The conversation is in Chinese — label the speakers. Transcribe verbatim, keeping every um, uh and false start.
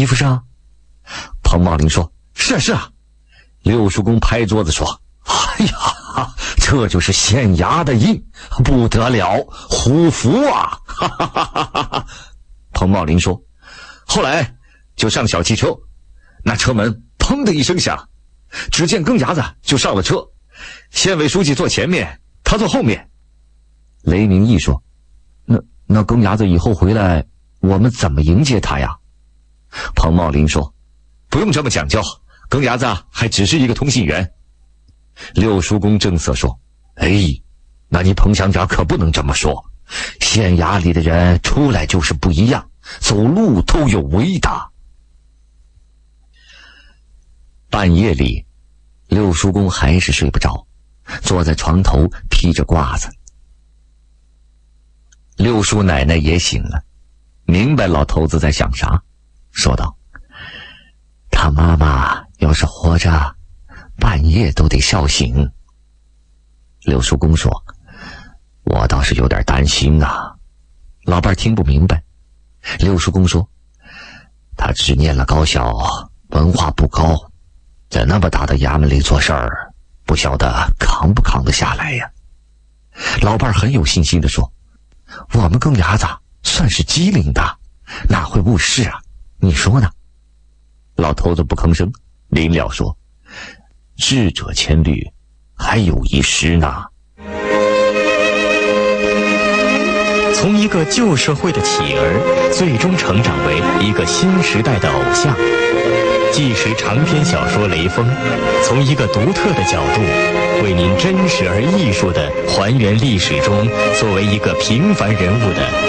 Speaker 1: 衣服上？彭茂林说：“是啊是啊。”六叔公拍桌子说：“哎呀，这就是县衙的印，不得了，虎符啊！”哈哈哈哈哈哈。彭茂林说：“后来就上小汽车，那车门砰的一声响，只见更伢子就上了车，县委书记坐前面，他坐后面。”雷明义说：“那那更伢子以后回来，我们怎么迎接他呀？”彭茂林说：“不用这么讲究，更伢子还只是一个通信员。”六叔公正色说：“哎，那你彭乡长可不能这么说，县衙里的人出来就是不一样，走路都有味的。”半夜里，六叔公还是睡不着，坐在床头披着褂子。六叔奶奶也醒了，明白老头子在想啥，说道：“他妈妈要是活着，半夜都得笑醒。”六叔公说：“我倒是有点担心啊。”老伴听不明白。六叔公说：“他只念了高小，文化不高，在那么大的衙门里做事儿，不晓得扛不扛得下来呀。”老伴很有信心地说：“我们更伢子算是机灵的，哪会误事啊？你说呢？”老头子不吭声，临了说：“智者千虑，还有一失呢。”
Speaker 2: 从一个旧社会的乞儿，最终成长为一个新时代的偶像。纪实长篇小说《雷锋》，从一个独特的角度，为您真实而艺术地还原历史中作为一个平凡人物的